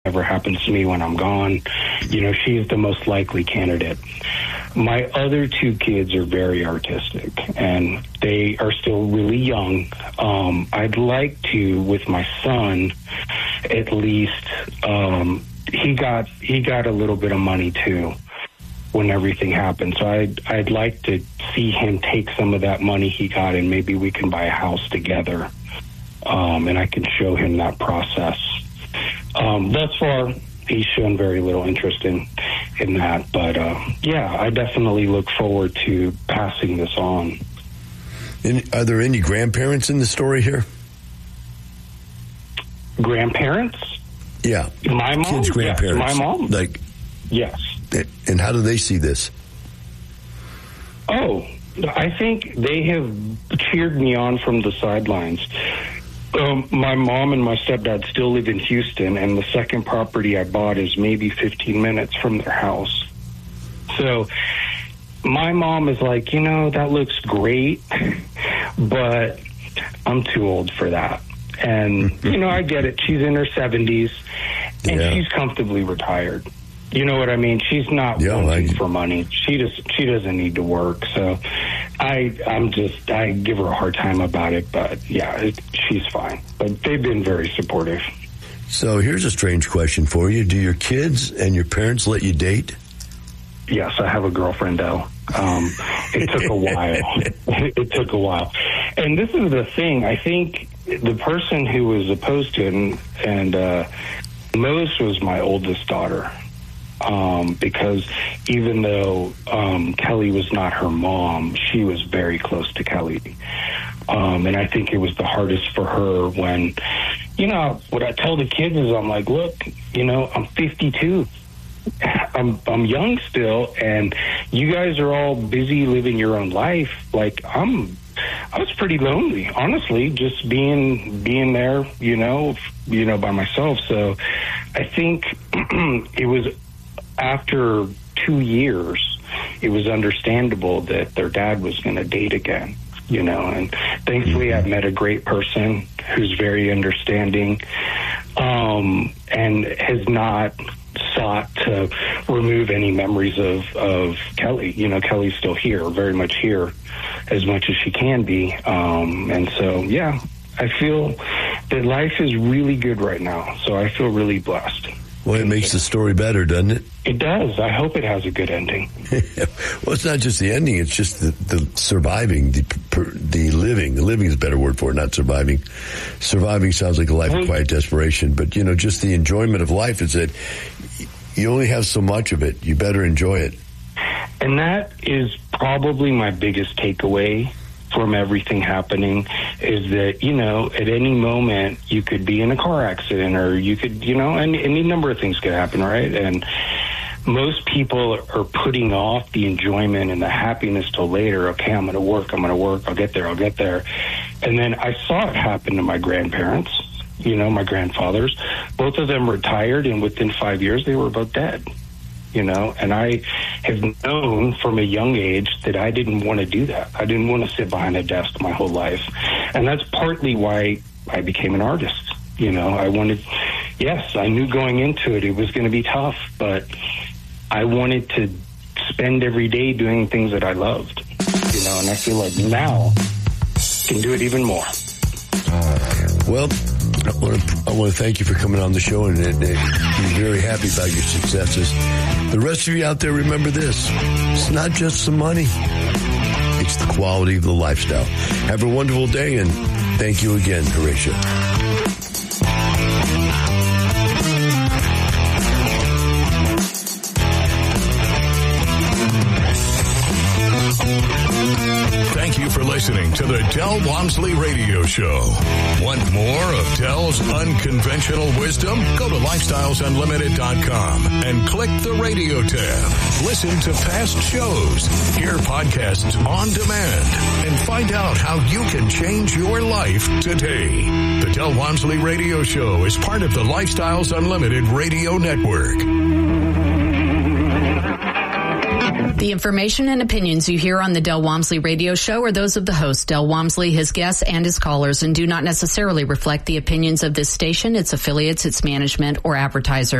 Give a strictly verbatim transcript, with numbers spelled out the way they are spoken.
whatever happens to me when I'm gone, you know, she's the most likely candidate. My other two kids are very artistic, and they are still really young. Um, I'd like to, with my son, at least, um, he got he got a little bit of money too when everything happened. So I'd I'd like to see him take some of that money he got, and maybe we can buy a house together, um, and I can show him that process. Um, thus far, he's shown very little interest in in that, but uh, yeah, I definitely look forward to passing this on. And are there any grandparents in the story here? Grandparents? Yeah. My mom? Kids' grandparents. Yes, my mom? Like, yes. And how do they see this? Oh, I think they have cheered me on from the sidelines. Um, my mom and my stepdad still live in Houston, and the second property I bought is maybe fifteen minutes from their house. So my mom is like, you know, that looks great, but I'm too old for that. And, you know, I get it. She's in her seventies, and yeah. she's comfortably retired. You know what I mean? She's not yeah, wanting like, for money. She just she doesn't need to work. So I I'm just I give her a hard time about it. But yeah, it, she's fine. But they've been very supportive. So here's a strange question for you: do your kids and your parents let you date? Yes, I have a girlfriend, though. Um, it took a while. It took a while, and this is the thing. I think the person who was opposed to it, and, and uh, most was my oldest daughter. Um, because even though um, Kelly was not her mom, she was very close to Kelly. Um, and I think it was the hardest for her when, you know, what I tell the kids is I'm like, look, you know, I'm fifty-two. I'm I'm young still, and you guys are all busy living your own life. Like, I'm I was pretty lonely, honestly, just being being there, you know, you know, by myself. So I think it was after two years, it was understandable that their dad was going to date again, you know, and thankfully I met a great person who's very understanding, um, and has not sought to remove any memories of, of Kelly. You know, Kelly's still here, very much here, as much as she can be. Um, and so, yeah, I feel that life is really good right now. So I feel really blessed. Well, it makes the story better, doesn't it? It does. I hope it has a good ending. Well, it's not just the ending. It's just the, the surviving, the, the living. The living is a better word for it, not surviving. Surviving sounds like a life of quiet desperation. But, you know, just the enjoyment of life is that you only have so much of it. You better enjoy it. And that is probably my biggest takeaway from everything happening, is that, you know, at any moment you could be in a car accident, or you could, you know, and any number of things could happen, right? And most people are putting off the enjoyment and the happiness till later. Okay, I'm going to work, I'm going to work, I'll get there, I'll get there. And then I saw it happen to my grandparents, you know, my grandfathers. Both of them retired, and within five years they were both dead. You know, and I have known from a young age that I didn't want to do that. I didn't want to sit behind a desk my whole life. And that's partly why I became an artist. You know, I wanted, yes, I knew going into it, it was going to be tough, but I wanted to spend every day doing things that I loved. You know, and I feel like now I can do it even more. Well, I want to, I want to thank you for coming on the show, and, and, and be very happy about your successes. The rest of you out there, remember this. It's not just the money. It's the quality of the lifestyle. Have a wonderful day, and thank you again, Horatio. Thank you for listening to the Del Walmsley Radio Show. Want more of Del's unconventional wisdom? Go to lifestyles unlimited dot com and click the radio tab. Listen to past shows, hear podcasts on demand, and find out how you can change your life today. The Del Walmsley Radio Show is part of the Lifestyles Unlimited Radio Network. The information and opinions you hear on the Del Walmsley Radio Show are those of the host, Del Walmsley, his guests, and his callers, and do not necessarily reflect the opinions of this station, its affiliates, its management, or advertisers.